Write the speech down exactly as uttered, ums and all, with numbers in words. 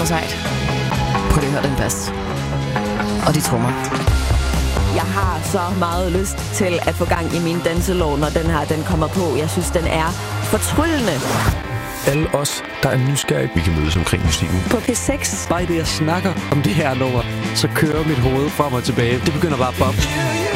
sejt. Prøv lige at høre den bas. Og de trommer. Jeg har så meget lyst til at få gang i min danselov, når den her den kommer på. Jeg synes, den er fortryllende. Alle os, der er nysgerrige, vi kan mødes omkring musikken. På P seks. Bare i det, jeg snakker om det her nummer, så kører mit hoved frem og tilbage. Det begynder bare at boppe.